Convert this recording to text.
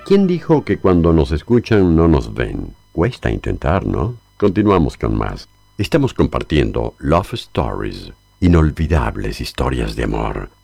¿Quién dijo que cuando nos escuchan no nos ven? Cuesta intentar, ¿no? Continuamos con más. Estamos compartiendo Love Stories, inolvidables historias de amor.